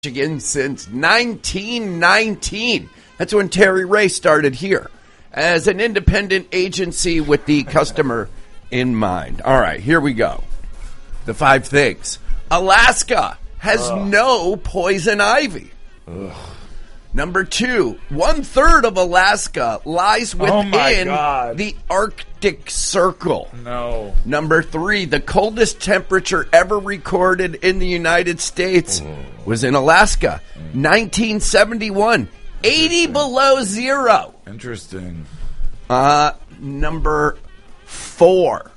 Michigan since 1919. That's when Terry Ray started here as an independent agency with the customer in mind. All right, here we go. The 5 things. Alaska has no poison ivy. Number 2, 1/3 of Alaska lies within the Arctic Circle. No. Number 3, the coldest temperature ever recorded in the United States was in Alaska, 1971, 80 below zero. Interesting. Number 4,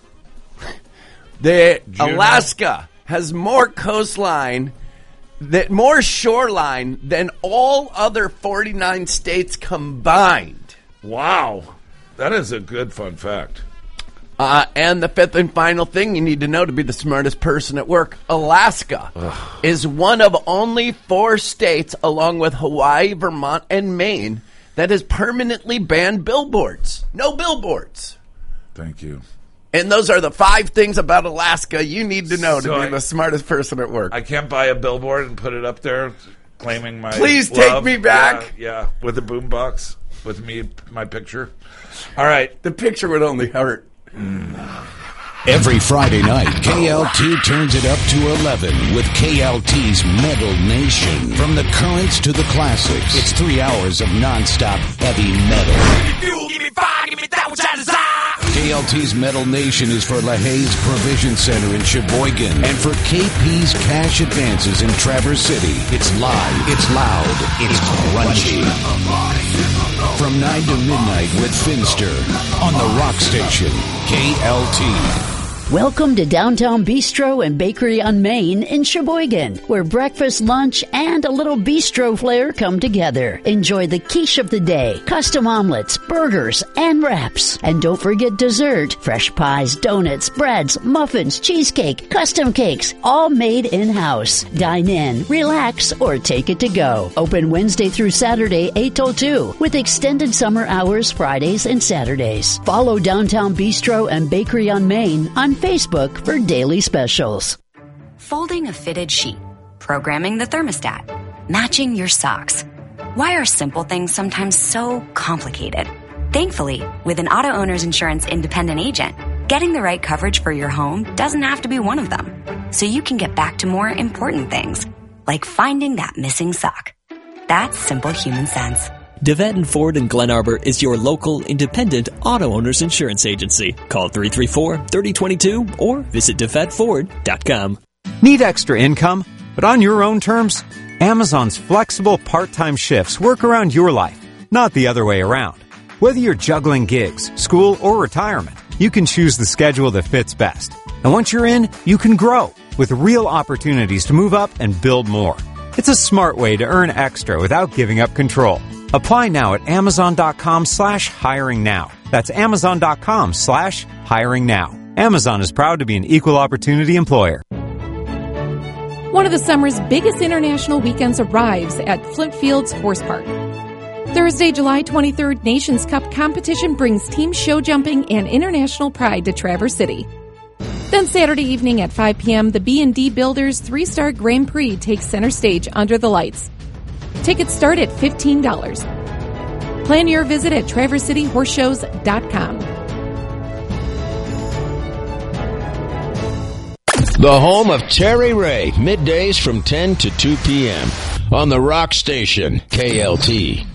Alaska has more coastline, more shoreline than all other 49 states combined. Wow. That is a good fun fact. And the 5th and final thing you need to know to be the smartest person at work, Alaska is one of only 4 states, along with Hawaii, Vermont, and Maine, that has permanently banned billboards. No billboards. Thank you. And those are the 5 things about Alaska you need to know to be the smartest person at work. I can't buy a billboard and put it up there claiming my Please love. take me back. Yeah, with a boombox with me, my picture. All right. The picture would only hurt. Every Friday night, KLT turns it up to 11 with KLT's Metal Nation. From the currents to the classics, it's 3 hours of nonstop heavy metal. Give me fire, give me that which I desire. KLT's Metal Nation is for LaHaye's Provision Center in Sheboygan and for KP's Cash Advances in Traverse City. It's live, it's loud, it's crunchy. From 9 to midnight with Finster on the Rock Station, KLT. Welcome to Downtown Bistro and Bakery on Main in Sheboygan, where breakfast, lunch, and a little bistro flair come together. Enjoy the quiche of the day, custom omelets, burgers, and wraps. And don't forget dessert, fresh pies, donuts, breads, muffins, cheesecake, custom cakes, all made in-house. Dine in, relax, or take it to go. Open Wednesday through Saturday, 8 till 2, with extended summer hours Fridays and Saturdays. Follow Downtown Bistro and Bakery on Main on Facebook for daily specials. Folding a fitted sheet, programming the thermostat, matching your socks. Why are simple things sometimes so complicated? Thankfully, with an Auto Owners Insurance independent agent, getting the right coverage for your home doesn't have to be one of them. So you can get back to more important things, like finding that missing sock. That's simple human sense. DeVette & Ford in Glen Arbor is your local independent auto owners insurance agency. Call 334-3022 or visit DeVetteFord.com. Need extra income, but on your own terms? Amazon's flexible part-time shifts work around your life, not the other way around. Whether you're juggling gigs, school, or retirement, you can choose the schedule that fits best. And once you're in, you can grow with real opportunities to move up and build more. It's a smart way to earn extra without giving up control. Apply now at Amazon.com/hiring now. That's Amazon.com/hiring now. Amazon is proud to be an equal opportunity employer. One of the summer's biggest international weekends arrives at Flint Fields Horse Park. Thursday, July 23rd, Nations Cup competition brings team show jumping and international pride to Traverse City. Then Saturday evening at 5 p.m., the B&D Builders 3-Star Grand Prix takes center stage under the lights. Tickets start at $15. Plan your visit at TraverseCityHorseShows.com. The home of Terry Ray, middays from 10 to 2 p.m. on the Rock Station, KLT.